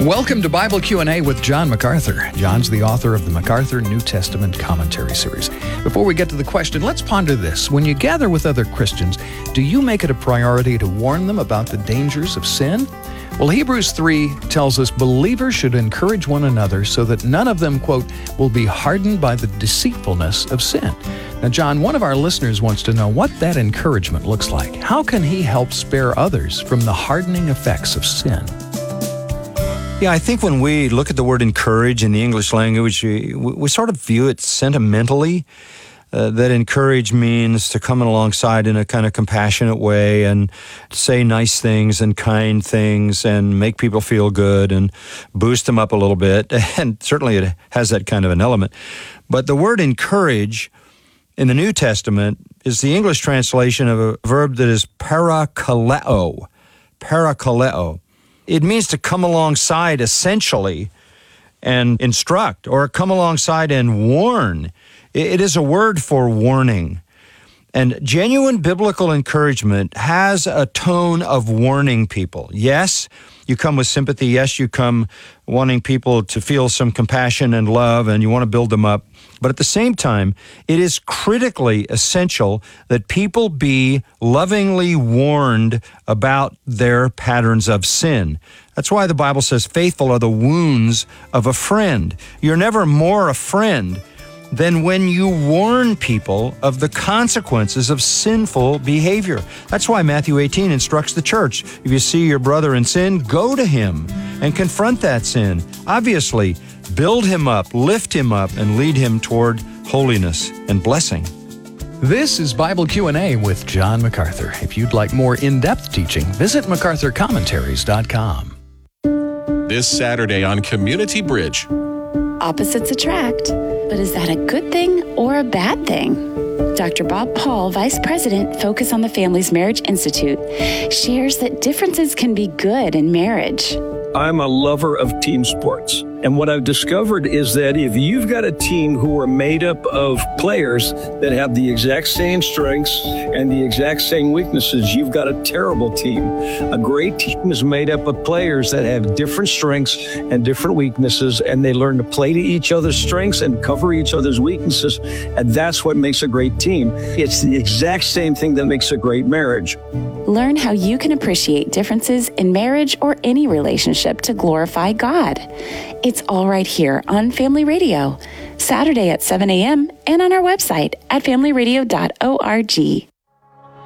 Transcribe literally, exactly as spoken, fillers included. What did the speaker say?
Welcome to Bible Q and A with John MacArthur. John's the author of the MacArthur New Testament Commentary Series. Before we get to the question, let's ponder this. When you gather with other Christians, do you make it a priority to warn them about the dangers of sin? Well, Hebrews three tells us believers should encourage one another so that none of them, quote, will be hardened by the deceitfulness of sin. Now, John, one of our listeners wants to know what that encouragement looks like. How can he help spare others from the hardening effects of sin? Yeah, I think when we look at the word encourage in the English language, we, we sort of view it sentimentally. Uh, that encourage means to come alongside in a kind of compassionate way and say nice things and kind things and make people feel good and boost them up a little bit. And certainly it has that kind of an element. But the word encourage in the New Testament is the English translation of a verb that is parakaleo. Parakaleo. It means to come alongside essentially and instruct, or come alongside and warn. It is a word for warning. And genuine biblical encouragement has a tone of warning people. Yes, you come with sympathy. Yes, you come wanting people to feel some compassion and love, and you want to build them up. But at the same time, it is critically essential that people be lovingly warned about their patterns of sin. That's why the Bible says, faithful are the wounds of a friend. You're never more a friend than when you warn people of the consequences of sinful behavior. That's why Matthew eighteen instructs the church. If you see your brother in sin, go to him and confront that sin. Obviously, build him up, lift him up, and lead him toward holiness and blessing. This is Bible Q and A with John MacArthur. If you'd like more in-depth teaching, visit macarthur commentaries dot com. This Saturday on Community Bridge. Opposites attract, but is that a good thing or a bad thing? Doctor Bob Paul, Vice President, Focus on the Family's Marriage Institute, shares that differences can be good in marriage. I'm a lover of team sports. And what I've discovered is that if you've got a team who are made up of players that have the exact same strengths and the exact same weaknesses, you've got a terrible team. A great team is made up of players that have different strengths and different weaknesses, and they learn to play to each other's strengths and cover each other's weaknesses. And that's what makes a great team. It's the exact same thing that makes a great marriage. Learn how you can appreciate differences in marriage or any relationship to glorify God. It's all right here on Family Radio, Saturday at seven a.m. and on our website at family radio dot org.